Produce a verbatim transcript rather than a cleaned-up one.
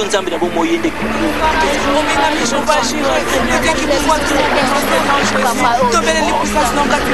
John Zambia bon moyen de Omi na mi show ba shi. Eke ki pou kwa tu. Tombe le li pou sa non ka